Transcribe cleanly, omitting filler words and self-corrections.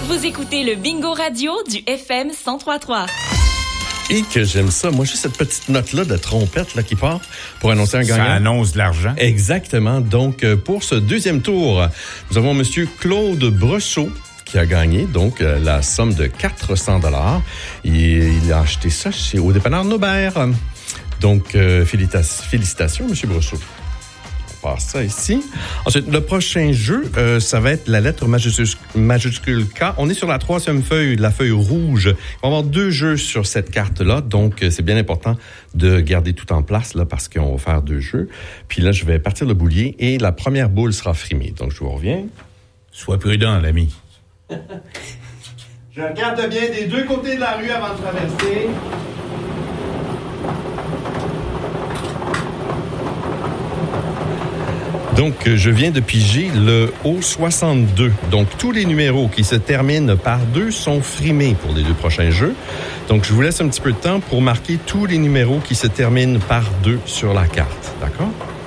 Vous écoutez le Bingo Radio du FM 103.3. Et que j'aime ça. Moi, j'ai cette petite note-là de trompette là, qui part pour annoncer un gagnant. Ça annonce de l'argent. Exactement. Donc, pour ce deuxième tour, nous avons Monsieur Claude Brosseau qui a gagné donc la somme de 400 $. Il a acheté ça au dépanneur Nobert. Donc, félicitations, Monsieur Brosseau. On passe ça ici. Ensuite, le prochain jeu, ça va être la lettre majuscule K. On est sur la 3e feuille, la feuille rouge. Il va y avoir 2 jeux sur cette carte-là, donc c'est bien important de garder tout en place là parce qu'on va faire 2 jeux. Puis là, je vais partir le boulier et la première boule sera frimée. Donc, je vous reviens. Sois prudent, l'ami. Je regarde bien des 2 côtés de la rue avant de traverser. Donc, je viens de piger le O62. Donc, tous les numéros qui se terminent par 2 sont frimés pour les 2 prochains jeux. Donc, je vous laisse un petit peu de temps pour marquer tous les numéros qui se terminent par 2 sur la carte. D'accord?